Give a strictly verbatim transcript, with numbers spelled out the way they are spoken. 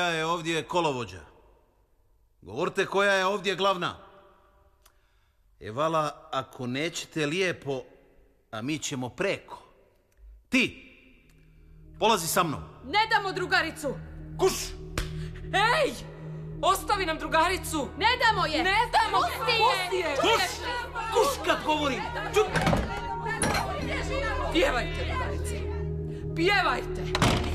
koja je ovdje kolovođa. Govorite koja je ovdje glavna. Evala, ako nećete lijepo, a mi ćemo preko. Ti, polazi sa mnom. Ne damo drugaricu. Kuš! Ej! Ostavi nam drugaricu. Ne damo je. Ne damo. Pusti je. Kuš! Kuš kad govorim. Čup! Pjevajte, drugarice. Pjevajte.